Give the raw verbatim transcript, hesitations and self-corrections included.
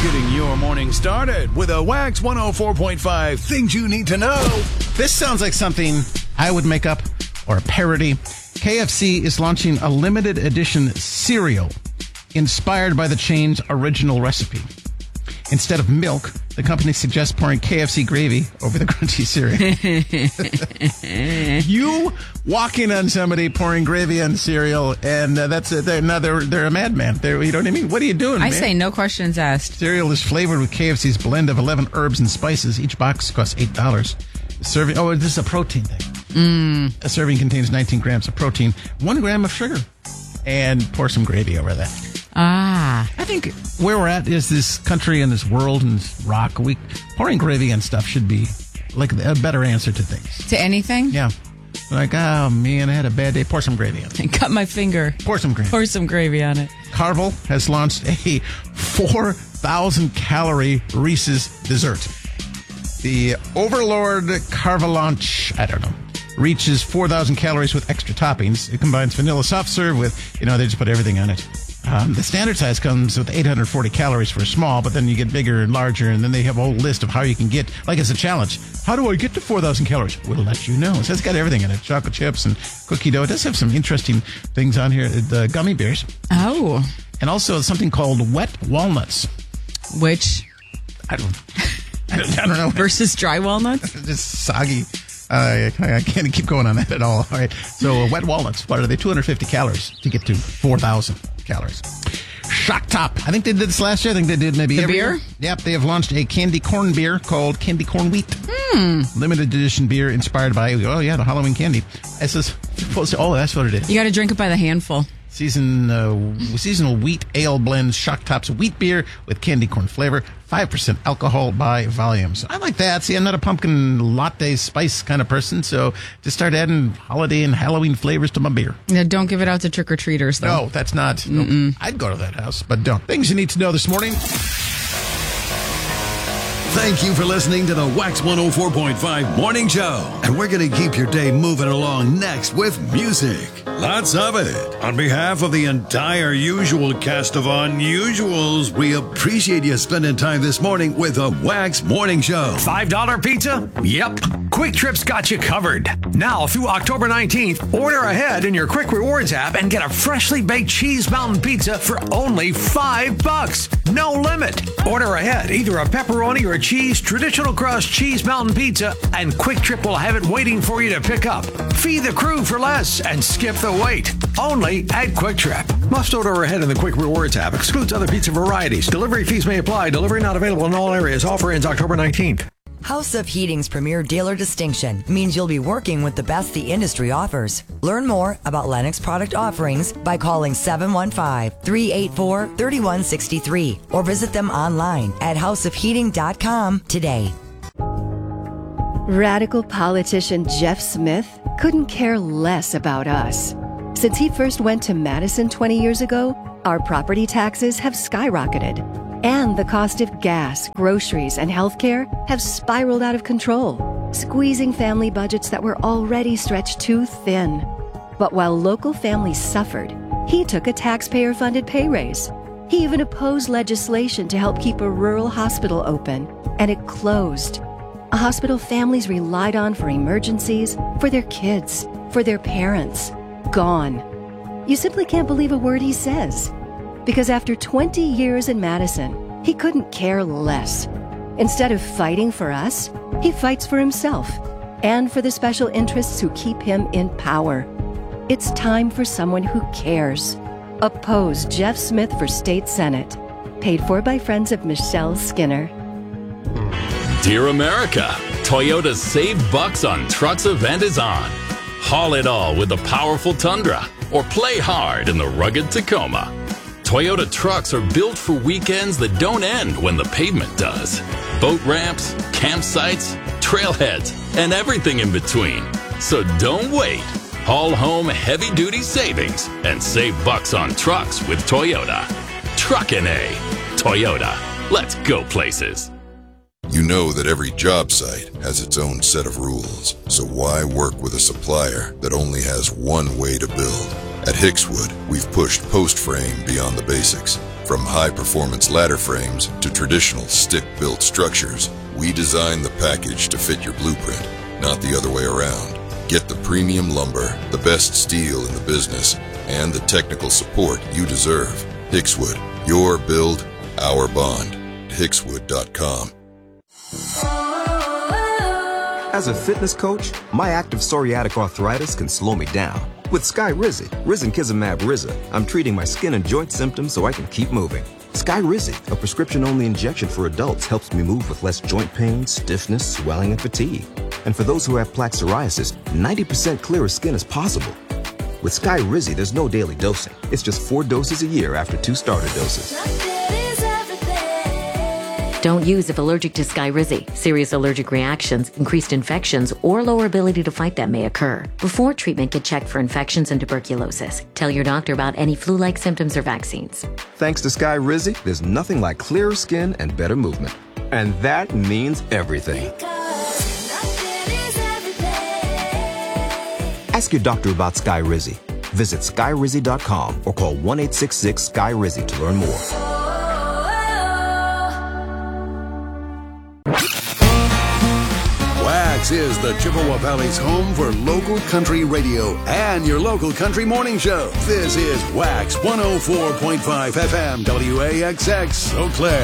Getting your morning started with a Wax one oh four point five Things You Need to Know. This sounds like something I would make up or a parody. K F C is launching a limited edition cereal inspired by the chain's original recipe. Instead of milk, the company suggests pouring K F C gravy over the crunchy cereal. You walking on somebody pouring gravy on cereal, and uh, that's it. They're, no, they're, they're a madman. They're, you know what I mean? What are you doing, I man? say no questions asked. Cereal is flavored with K F C's blend of eleven herbs and spices. Each box costs eight dollars. Serving. Oh, this is a protein thing. Mm. A serving contains nineteen grams of protein, one gram of sugar, and pour some gravy over that. Ah. I think where we're at is this country and this world and this rock. We pouring gravy and stuff should be like a better answer to things. To anything? Yeah. Like, oh man, I had a bad day. Pour some gravy on it. And cut my finger. Pour some gravy. Pour some gravy on it. Carvel has launched a four thousand calorie Reese's dessert. The Overlord Carvelanche, I don't know, reaches four thousand calories with extra toppings. It combines vanilla soft serve with, you know, they just put everything on it. Um, the standard size comes with eight hundred forty calories for a small, but then you get bigger and larger, and then they have a whole list of how you can get, like it's a challenge. How do I get to four thousand calories? We'll let you know. So it's got everything in it. Chocolate chips and cookie dough. It does have some interesting things on here. The gummy bears. Oh. And also something called wet walnuts. Which? I don't, I don't, I don't know. Versus dry walnuts? Just soggy. Uh, I, I can't keep going on that at all. All right. So uh, wet walnuts, what are they? two hundred fifty calories to get to four thousand calories. Shock Top. I think they did this last year. I think they did maybe the every beer? year. Yep. They have launched a candy corn beer called Candy Corn Wheat. Hmm. Limited edition beer inspired by, oh yeah, the Halloween candy. It's this, oh, that's what it is. You got to drink it by the handful. Season, uh, seasonal wheat ale blend Shock Top's wheat beer with candy corn flavor, five percent alcohol by volume. So I like that. See, I'm not a pumpkin latte spice kind of person, so just start adding holiday and Halloween flavors to my beer. Now, don't give it out to trick-or-treaters, though. No, that's not. No, I'd go to that house, but don't. Things you need to know this morning. Thank you for listening to the Wax one oh four point five Morning Show. And we're going to keep your day moving along next with music. Lots of it. On behalf of the entire usual cast of unusuals, we appreciate you spending time this morning with the Wax Morning Show. five dollar pizza? Yep. Quick Trip's got you covered. Now through October nineteenth, order ahead in your Quick Rewards app and get a freshly baked cheese mountain pizza for only five bucks. No limit. Order ahead, either a pepperoni or a cheese traditional crust cheese mountain pizza, and Quick Trip will have it waiting for you to pick up. Feed the crew for less and skip the wait. Only at Quick Trip. Must order ahead in the Quick Rewards app. Excludes other pizza varieties. Delivery fees may apply. Delivery not available in all areas. Offer ends October nineteenth. House of Heating's premier dealer distinction means you'll be working with the best the industry offers. Learn more about Lennox product offerings by calling seven one five, three eight four, three one six three or visit them online at house of heating dot com today. Radical politician Jeff Smith couldn't care less about us. Since he first went to Madison twenty years ago, our property taxes have skyrocketed. And the cost of gas, groceries, and healthcare have spiraled out of control, squeezing family budgets that were already stretched too thin. But while local families suffered, he took a taxpayer-funded pay raise. He even opposed legislation to help keep a rural hospital open, and it closed. A hospital families relied on for emergencies, for their kids, for their parents. Gone. You simply can't believe a word he says. Because after twenty years in Madison, he couldn't care less. Instead of fighting for us, he fights for himself and for the special interests who keep him in power. It's time for someone who cares. Oppose Jeff Smith for State Senate. Paid for by friends of Michelle Skinner. Dear America, Toyota's Save Bucks on Trucks event is on. Haul it all with the powerful Tundra or play hard in the rugged Tacoma. Toyota trucks are built for weekends that don't end when the pavement does. Boat ramps, campsites, trailheads, and everything in between. So don't wait. Haul home heavy-duty savings and save bucks on trucks with Toyota. Truckin' A. Toyota. Let's go places. You know that every job site has its own set of rules. So why work with a supplier that only has one way to build? At Hickswood, we've pushed post frame beyond the basics. From high-performance ladder frames to traditional stick-built structures, we designed the package to fit your blueprint, not the other way around. Get the premium lumber, the best steel in the business, and the technical support you deserve. Hickswood, your build, our bond. Hickswood dot com. As a fitness coach, my active psoriatic arthritis can slow me down. With Skyrizi, Risankizumab Riza, I'm treating my skin and joint symptoms so I can keep moving. Skyrizi, a prescription-only injection for adults, helps me move with less joint pain, stiffness, swelling, and fatigue. And for those who have plaque psoriasis, ninety percent clearer skin is possible. With Skyrizi, there's no daily dosing. It's just four doses a year after two starter doses. Don't use if allergic to Skyrizi. Serious allergic reactions, increased infections, or lower ability to fight them may occur. Before treatment, get checked for infections and tuberculosis. Tell your doctor about any flu-like symptoms or vaccines. Thanks to Skyrizi, there's nothing like clearer skin and better movement. And that means everything. Ask your doctor about Skyrizi. Visit Skyrizi dot com or call one eight six six Sky Rizi to learn more. Wax is the Chippewa Valley's home for local country radio and your local country morning show. This is Wax one oh four point five F M W A X X Eau Claire.